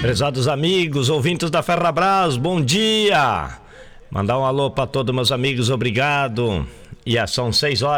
Prezados amigos, ouvintes da Ferrabras, bom dia! Mandar um alô para todos meus amigos, obrigado. E são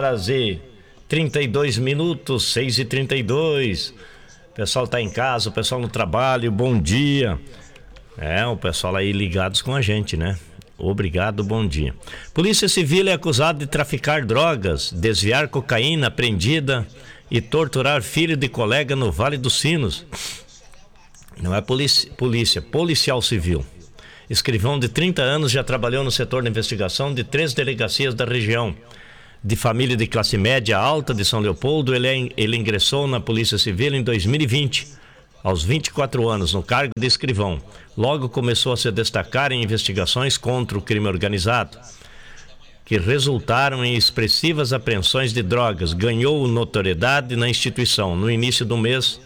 6h32, 6h32. O pessoal tá em casa, o pessoal no trabalho, bom dia. O pessoal aí ligados com a gente, né? Obrigado, bom dia. Polícia Civil é acusada de traficar drogas, desviar cocaína apreendida e torturar filho de colega no Vale dos Sinos. Não é policial civil. Escrivão de 30 anos já trabalhou no setor de investigação de 3 delegacias da região. De família de classe média alta de São Leopoldo, ele ingressou na Polícia Civil em 2020, aos 24 anos, no cargo de escrivão. Logo começou a se destacar em investigações contra o crime organizado, que resultaram em expressivas apreensões de drogas. Ganhou notoriedade na instituição. No início do mês,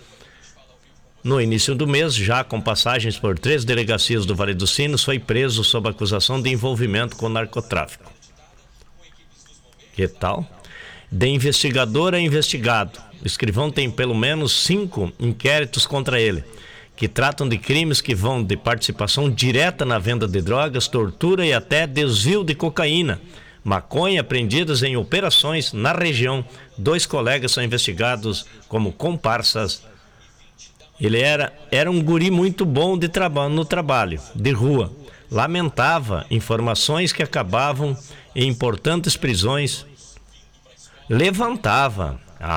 já com passagens por 3 delegacias do Vale dos Sinos, foi preso sob acusação de envolvimento com narcotráfico. Que tal? De investigador a investigado, o escrivão tem pelo menos 5 inquéritos contra ele, que tratam de crimes que vão de participação direta na venda de drogas, tortura e até desvio de cocaína, maconha apreendidas em operações na região. 2 colegas são investigados como comparsas. Ele era um guri muito bom no trabalho, de rua. Lamentava informações que acabavam em importantes prisões. Levantava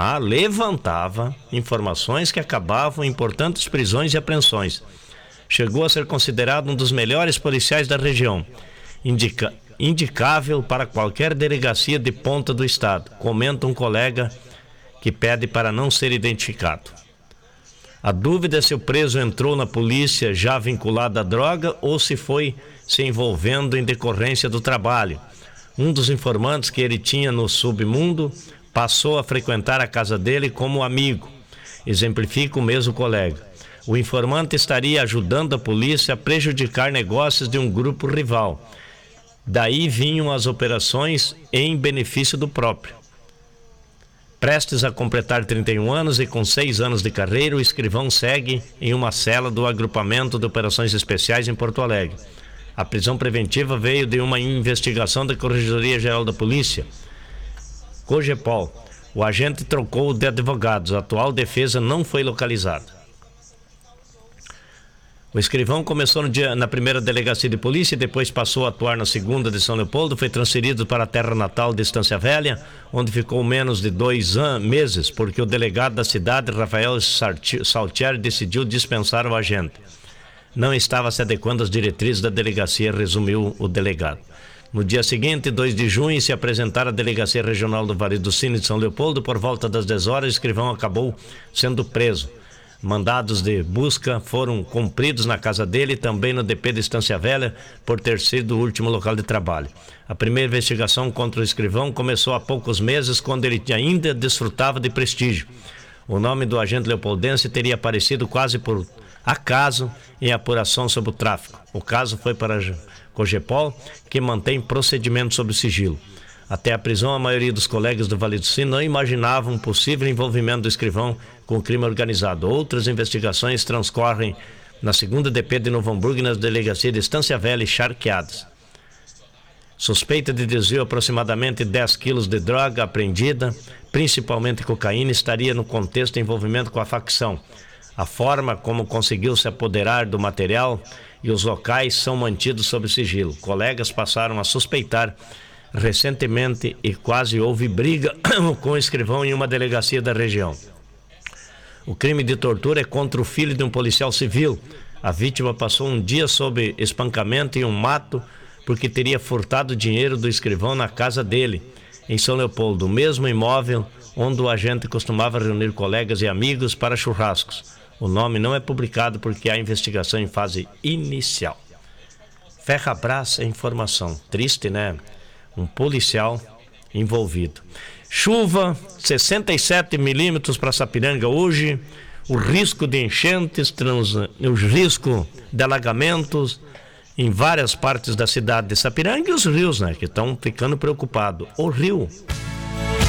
informações que acabavam em importantes prisões e apreensões. Chegou a ser considerado um dos melhores policiais da região. Indicável para qualquer delegacia de ponta do estado, comenta um colega que pede para não ser identificado. A dúvida é se o preso entrou na polícia já vinculado à droga ou se foi se envolvendo em decorrência do trabalho. Um dos informantes que ele tinha no submundo passou a frequentar a casa dele como amigo. Exemplifica o mesmo colega. O informante estaria ajudando a polícia a prejudicar negócios de um grupo rival. Daí vinham as operações em benefício do próprio. Prestes a completar 31 anos e com 6 anos de carreira, o escrivão segue em uma cela do agrupamento de operações especiais em Porto Alegre. A prisão preventiva veio de uma investigação da Corregedoria Geral da Polícia, Cogepol. O agente trocou de advogados. A atual defesa não foi localizada. O escrivão começou na primeira delegacia de polícia e depois passou a atuar na segunda de São Leopoldo. Foi transferido para a terra natal de Estância Velha, onde ficou menos de 2 meses, porque o delegado da cidade, Rafael Saltier, decidiu dispensar o agente. Não estava se adequando às diretrizes da delegacia, resumiu o delegado. No dia seguinte, 2 de junho, se apresentar à Delegacia Regional do Vale dos Sinos de São Leopoldo. Por volta das 10 horas, o escrivão acabou sendo preso. Mandados de busca foram cumpridos na casa dele e também no DP de Estância Velha, por ter sido o último local de trabalho. A primeira investigação contra o escrivão começou há poucos meses, quando ele ainda desfrutava de prestígio. O nome do agente leopoldense teria aparecido quase por acaso em apuração sobre o tráfico. O caso foi para a Cogepol, que mantém procedimento sob sigilo. Até a prisão, a maioria dos colegas do Vale do Sino não imaginavam um possível envolvimento do escrivão com o crime organizado. Outras investigações transcorrem na 2ª DP de Novo Hamburgo e na delegacia de Estância Velha e Charqueadas. Suspeita de desvio aproximadamente 10 quilos de droga apreendida, principalmente cocaína, estaria no contexto de envolvimento com a facção. A forma como conseguiu se apoderar do material e os locais são mantidos sob sigilo. Colegas passaram a suspeitar recentemente e quase houve briga com o escrivão em uma delegacia da região. O crime de tortura é contra o filho de um policial civil. A vítima passou um dia sob espancamento em um mato porque teria furtado dinheiro do escrivão na casa dele, em São Leopoldo, o mesmo imóvel onde o agente costumava reunir colegas e amigos para churrascos. O nome não é publicado porque há investigação em fase inicial. Ferrabras é informação. Triste, né? Um policial envolvido. Chuva, 67 milímetros para Sapiranga hoje. O risco de enchentes, o risco de alagamentos em várias partes da cidade de Sapiranga e os rios, né, que estão ficando preocupados. O rio